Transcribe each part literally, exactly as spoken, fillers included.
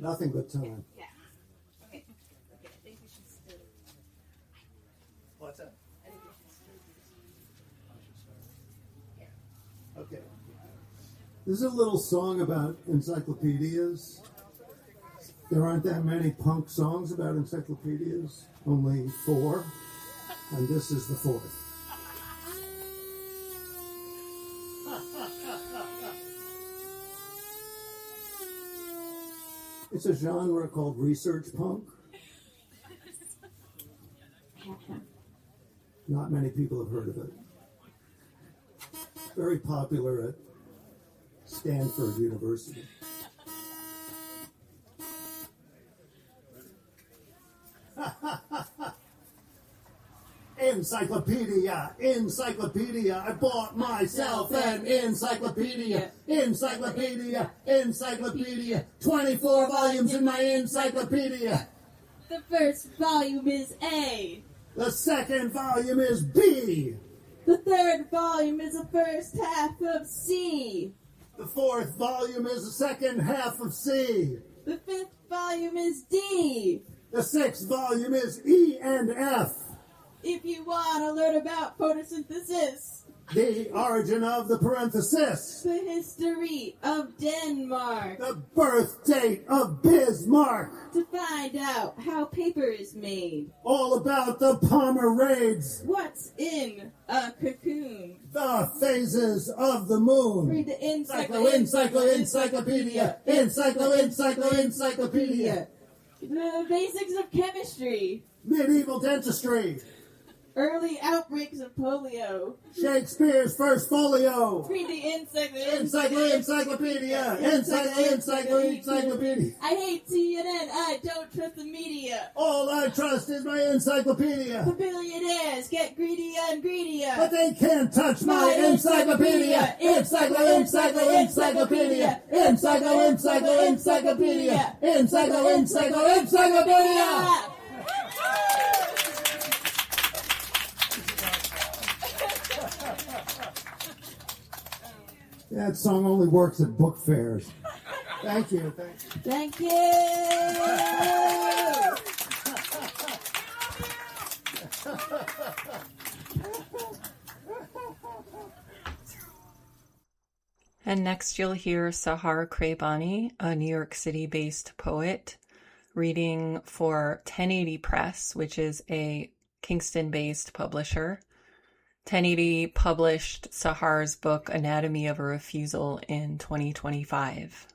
Nothing but time. Yeah. Okay. Okay. I think we should still. What's that? I think we should still do this. Okay. This is a little song about encyclopedias. There aren't that many punk songs about encyclopedias, only four, and this is the fourth. It's a genre called research punk. Not many people have heard of it. Very popular at Stanford University. Encyclopedia, encyclopedia, I bought myself an encyclopedia, encyclopedia, encyclopedia, twenty-four volumes in my encyclopedia. The first volume is A. The second volume is B. The third volume is the first half of C. The fourth volume is the second half of C. The fifth volume is D. The sixth volume is E and F. If you want to learn about photosynthesis, The origin of the parenthesis, the history of Denmark, the birth date of Bismarck, to find out how paper is made, all about the Pomerades, what's in a cocoon, the phases of the moon. read the Encyclo, encyclo, encyclopedia, encyclo, encyclo, encyclopedia, the basics of chemistry, medieval dentistry, early outbreaks of polio, Shakespeare's first folio, read the encyclopedia. encyclo, encyclopedia, encyclo, encyclo, encyclopedia. I hate C N N, I don't trust the media. All I trust is my encyclopedia, The billionaires get greedier and greedier. but they can't touch my encyclopedia. Encyclo, encyclo, encyclopedia, encyclo, encyclo, encyclopedia, encyclo, encyclo, encyclopedia. That song only works at book fairs. Thank you. Thank you. Thank And next you'll hear Sahar Krebani, a New York City-based poet, reading for ten eighty Press, which is a Kingston-based publisher. ten eighty published Sahar's book Anatomy of a Refusal in twenty twenty-five.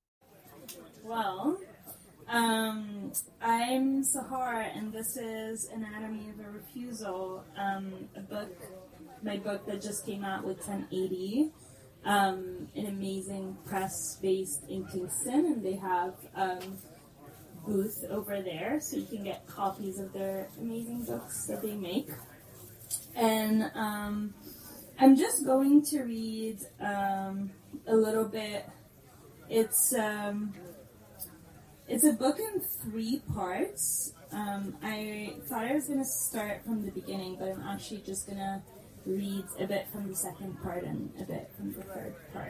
Well, um, I'm Sahar, and this is Anatomy of a Refusal, um, a book, my book that just came out with ten eighty, um, an amazing press based in Kingston, and they have um, booth over there, so you can get copies of their amazing books that they make. And um, I'm just going to read um, a little bit. It's um, it's a book in three parts. Um, I thought I was going to start from the beginning, but I'm actually just going to read a bit from the second part and a bit from the third part.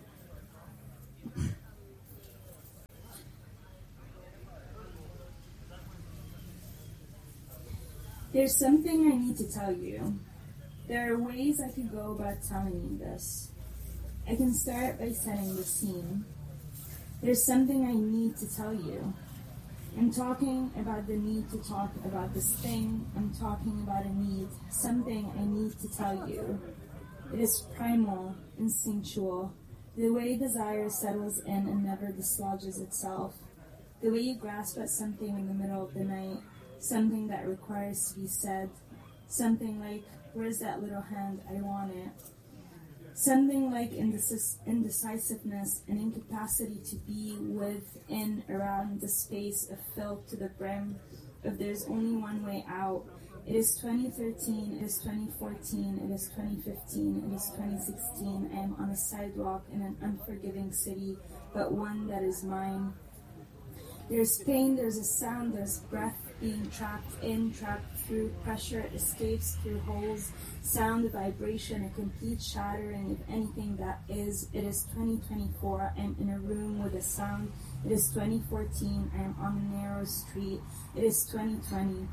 There's something I need to tell you. There are ways I could go about telling you this. I can start by setting the scene. There's something I need to tell you. I'm talking about the need to talk about this thing. I'm talking about a need, something I need to tell you. It is primal, instinctual, the way desire settles in and never dislodges itself, the way you grasp at something in the middle of the night, something that requires to be said, something like, where's that little hand, I want it. Something like indecis- indecisiveness and incapacity to be within, around the space of filled to the brim, if there's only one way out. It is twenty thirteen, it is twenty fourteen, it is twenty fifteen, it is twenty sixteen. I am on a sidewalk in an unforgiving city, but one that is mine. There's pain, there's a sound, there's breath being trapped in, trapped through, pressure escapes through holes, sound, vibration, a complete shattering of anything that is. It is twenty twenty-four, I'm in a room with a sound. It is twenty fourteen, I am on a narrow street. It is twenty twenty.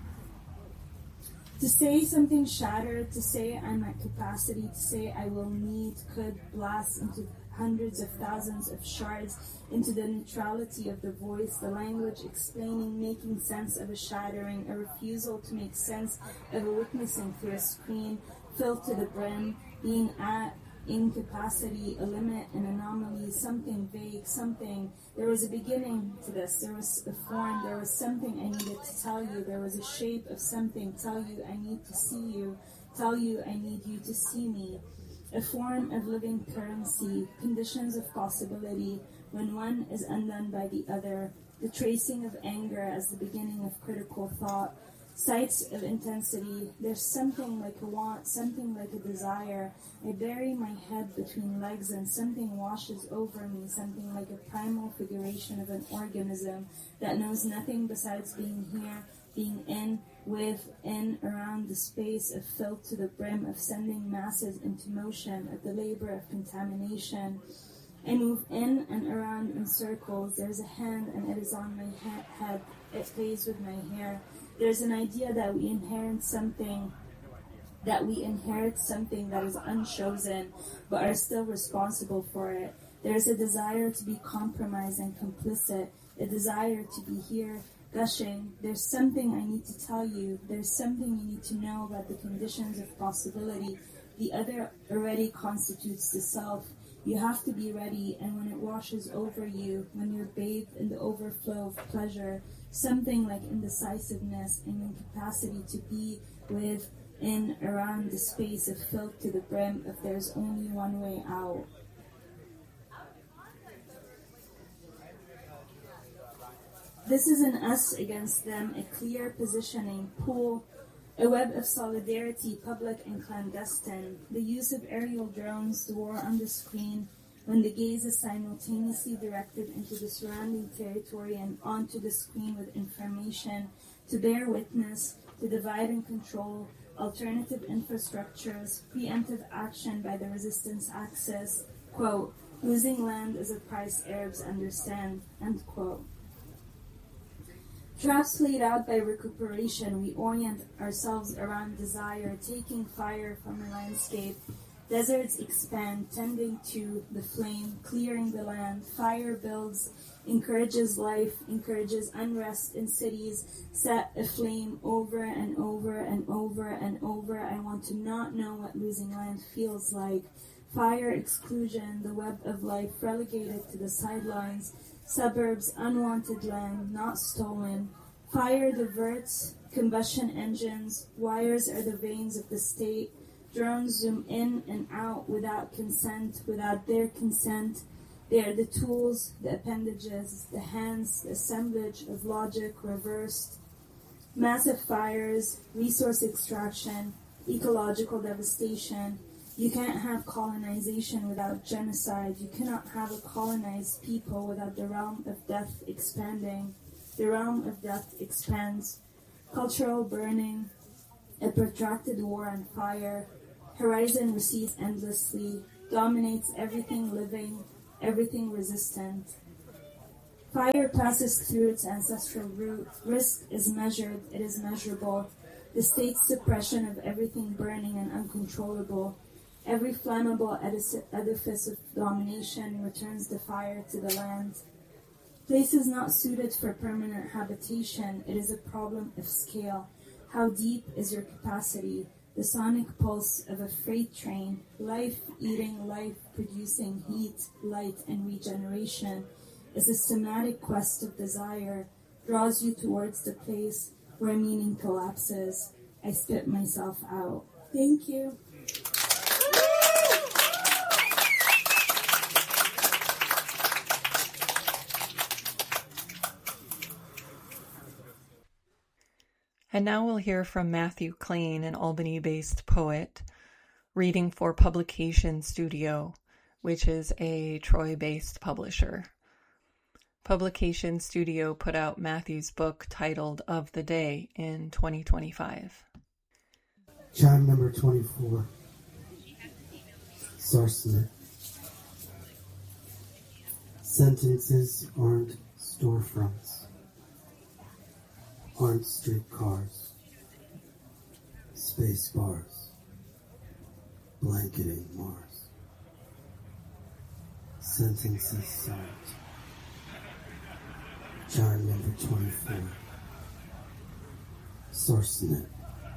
To say something shattered, to say I'm at capacity, to say I will need, could blast into hundreds of thousands of shards, into the neutrality of the voice, the language explaining, making sense of a shattering, a refusal to make sense of a witnessing through a screen, filled to the brim, being at incapacity, a limit, an anomaly, something vague, something. There was a beginning to this. There was a form. There was something I needed to tell you. There was a shape of something. Tell you I need to see you. Tell you I need you to see me. A form of living currency, conditions of possibility, when one is undone by the other. The tracing of anger as the beginning of critical thought. Sites of intensity. There's something like a want, something like a desire. I bury my head between legs and something washes over me, something like a primal figuration of an organism that knows nothing besides being here, being in, with, in, around the space of filled to the brim, of sending masses into motion, of the labor of contamination. I move in and around in circles. There's a hand and it is on my he- head. It plays with my hair. There's an idea that we inherit something, that we inherit something that is unchosen, but are still responsible for it. There's a desire to be compromised and complicit, a desire to be here, gushing. There's something I need to tell you. There's something you need to know about the conditions of possibility. The other already constitutes the self. You have to be ready, and when it washes over you, when you're bathed in the overflow of pleasure, something like indecisiveness and incapacity to be with, in, around the space of filled to the brim, if there's only one way out. This is an us against them, a clear positioning, pool, a web of solidarity, public and clandestine. The use of aerial drones, the war on the screen, when the gaze is simultaneously directed into the surrounding territory and onto the screen with information, to bear witness, to divide and control, alternative infrastructures, preemptive action by the resistance axis, quote, losing land is a price Arabs understand, end quote. Traps played out by recuperation, we orient ourselves around desire, taking fire from a landscape. Deserts expand, tending to the flame, clearing the land. Fire builds, encourages life, encourages unrest in cities, set aflame over and over and over and over. I want to not know what losing land feels like. Fire exclusion, the web of life relegated to the sidelines. Suburbs, unwanted land, not stolen. Fire diverts, combustion engines, wires are the veins of the state. Drones zoom in and out without consent, without their consent. They are the tools, the appendages, the hands, the assemblage of logic reversed. Massive fires, resource extraction, ecological devastation. You can't have colonization without genocide. You cannot have a colonized people without the realm of death expanding. The realm of death expands. Cultural burning, a protracted war on fire. Horizon recedes endlessly, dominates everything living, everything resistant. Fire passes through its ancestral root. Risk is measured, it is measurable. The state's suppression of everything burning and uncontrollable. Every flammable edifice of domination returns the fire to the land. Places not suited for permanent habitation, it is a problem of scale. How deep is your capacity? The sonic pulse of a freight train, life eating life, producing heat, light, and regeneration, is a systematic quest of desire, draws you towards the place where meaning collapses. I spit myself out. Thank you. And now we'll hear from Matthew Klain, an Albany-based poet, reading for Publication Studio, which is a Troy-based publisher. Publication Studio put out Matthew's book titled Of the Day in twenty twenty-five. Chime number twenty-four. Sarsenet. Sentences aren't storefronts, aren't streetcars, space bars, blanketing Mars. Sentences aren't. Chime number twenty-four. Sarsenet.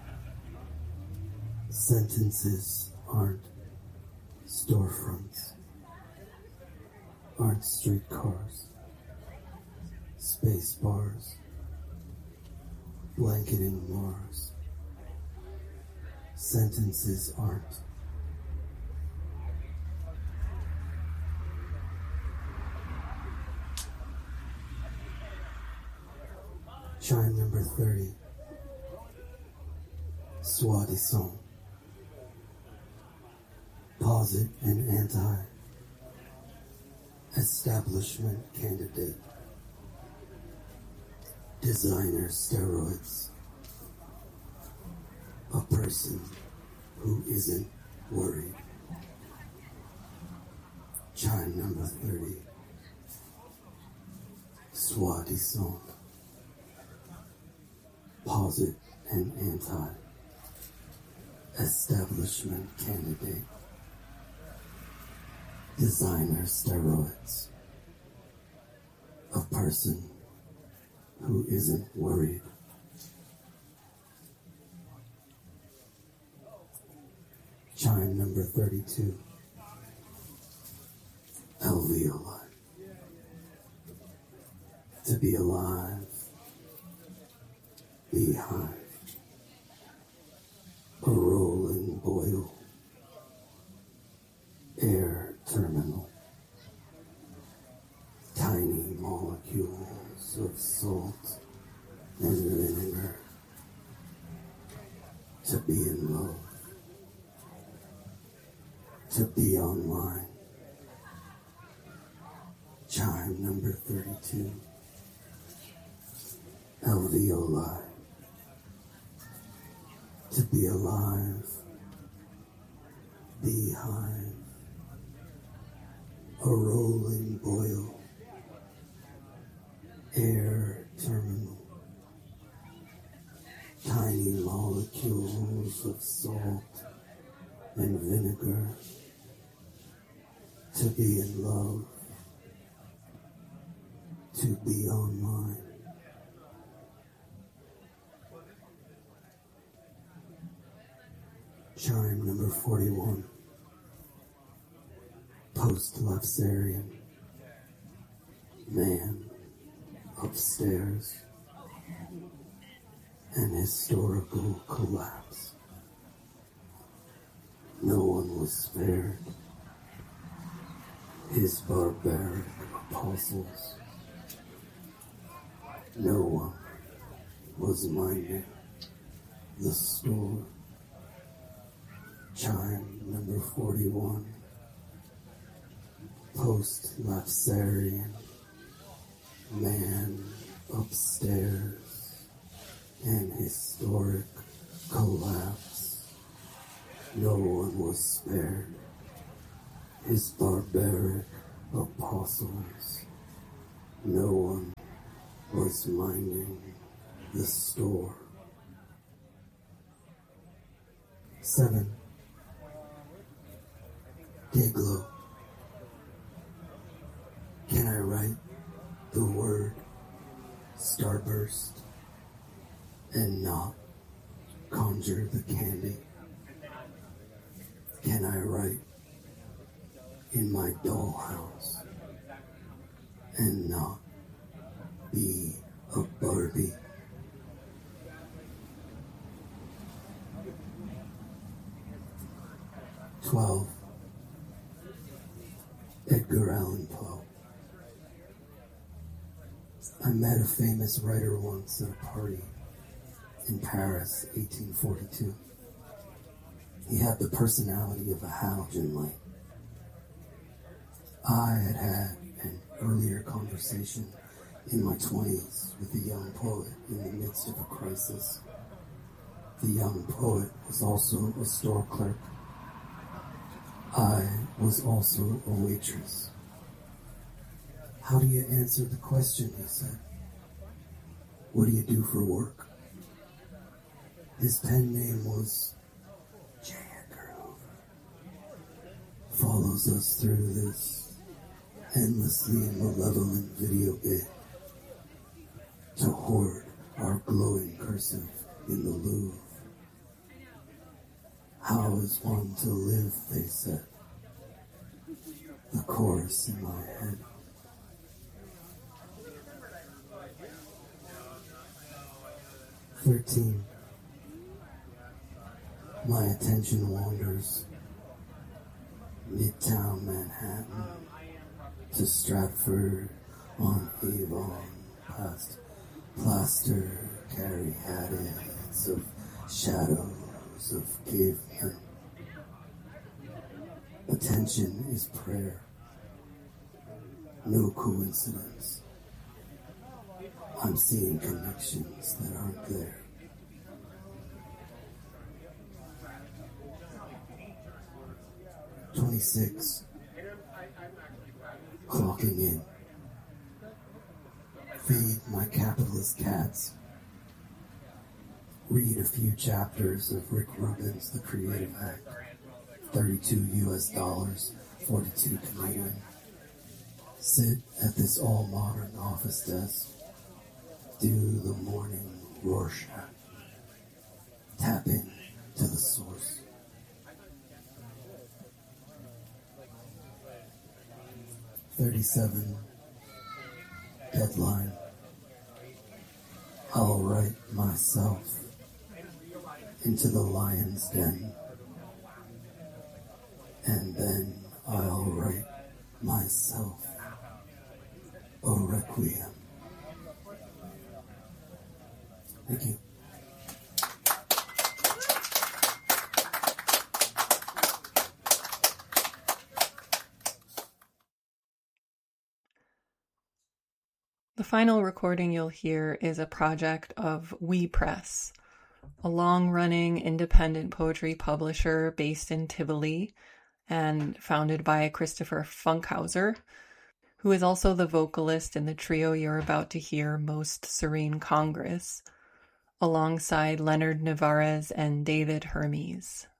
Sentences aren't storefronts, aren't streetcars, space bars, blanketing Mars. Sentences aren't. Chime number thirty. Soi-disant. Posit and anti-establishment candidate. Designer steroids. A person who isn't worried. Chime number thirty. Soi-disant. Posit and anti-establishment candidate. Designer steroids. A person who isn't worried. Chime number thirty-two. Alveoli. To be alive. Beehive. A rolling boil. Air terminal. Tiny molecules of salt and vinegar. To be in love. To be online. Chime number thirty-two. Alveoli. To be alive. Beehive. A rolling boil. Air terminal. Tiny molecules of salt and vinegar. To be in love. To be online. Chime number forty-one. Post-lapsarian. Man upstairs. An historical collapse. No one was spared. His barbaric apostles. No one was minding the store. Chime number forty-one. Post-lapsarian. Man upstairs. An historic collapse. No one was spared. His barbaric apostles. No one was minding the store. Seven. Giglo. Can I write the word starburst and not conjure the candy? Can I write in my dollhouse and not be a Barbie? Twelve. Edgar Allan Poe. I met a famous writer once at a party in Paris, eighteen forty-two. He had the personality of a halogen light. I had had an earlier conversation in my twenties with a young poet in the midst of a crisis. The young poet was also a store clerk. I was also a waitress. How do you answer the question, he said. What do you do for work? His pen name was J. Edgar Hoover. Follows us through this endlessly malevolent video bit to hoard our glowing cursive in the Louvre. How is one to live, they said. The chorus in my head. Thirteen. My attention wanders. Midtown Manhattan to Stratford on Avon, past plaster carry habits of shadows of cavemen. Attention is prayer. No coincidence. I'm seeing connections that aren't there. Twenty-six. Clocking in. Feed my capitalist cats. Read a few chapters of Rick Rubin's The Creative Act. thirty-two U S dollars, forty-two Canadian. Sit at this all-modern office desk. Do the morning Rorschach. Tap in to the source. thirty-seven. Deadline. I'll write myself into the lion's den. And then I'll write myself a requiem. Thank you. The final recording you'll hear is a project of We Press, a long-running independent poetry publisher based in Tivoli and founded by Christopher Funkhauser, who is also the vocalist in the trio you're about to hear, Most Serene Congress, alongside Leonard Navarez and David Hermes.